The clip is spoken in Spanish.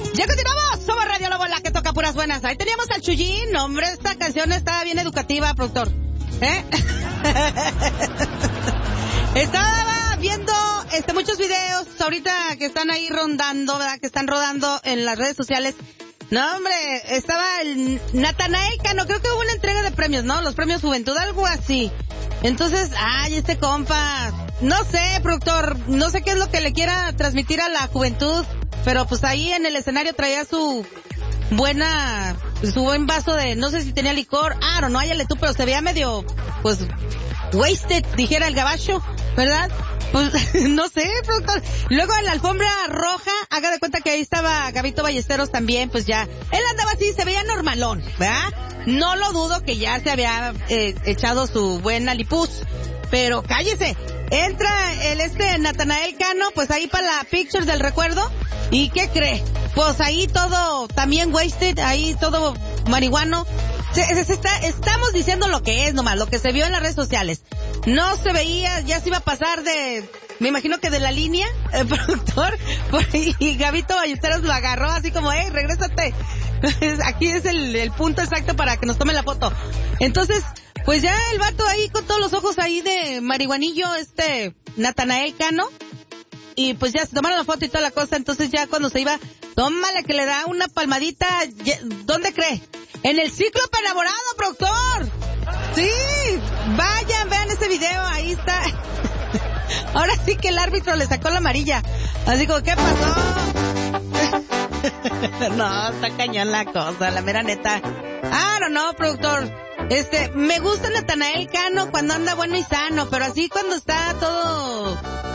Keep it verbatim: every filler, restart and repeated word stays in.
Ya continuamos, somos Radio Lobo, la que toca puras buenas. Ahí teníamos al Chuyín, hombre, esta canción está bien educativa, productor. ¿Eh? Estaba viendo este muchos videos ahorita que están ahí rondando, ¿verdad? Que están rodando en las redes sociales. No, hombre, estaba el Natanael Cano, creo que hubo una entrega de premios, ¿no? Los premios Juventud, algo así. Entonces, ay, este compa, no sé, productor, no sé qué es lo que le quiera transmitir a la juventud, pero pues ahí en el escenario traía su buena, su buen vaso de, no sé si tenía licor, ah, no, no, háyale tú, pero se veía medio, pues, wasted, dijera el gabacho, ¿verdad? Pues, no sé, productor. Luego en la alfombra roja, haga de cuenta que ahí estaba Gabito Ballesteros también, pues ya, él andaba así, se veía normalón, ¿verdad? No lo dudo que ya se había eh, echado su buen alipuz, pero cállese. Entra el este Natanael Cano, pues ahí para la picture del recuerdo, ¿y qué cree? Pues ahí todo también wasted, ahí todo marihuano. Se, se, se está, estamos diciendo lo que es nomás, lo que se vio en las redes sociales. No se veía, ya se iba a pasar de, me imagino que de la línea, el productor, y Gabito Ballesteros lo agarró así como, hey, regrésate. Aquí es el, el punto exacto para que nos tomen la foto. Entonces, pues ya el vato ahí con todos los ojos ahí de marihuanillo, este Natanael Cano, y pues ya se tomaron la foto y toda la cosa. Entonces ya cuando se iba, tómale que le da una palmadita, ¿dónde cree? En el ciclo para enamorado, productor. Sí, vayan, vean ese video, ahí está. Ahora sí que el árbitro le sacó la amarilla. Así como, ¿qué pasó? No, está cañón la cosa, la mera neta. Ah, no, no, productor. Este, me gusta Natanael Cano cuando anda bueno y sano, pero así cuando está todo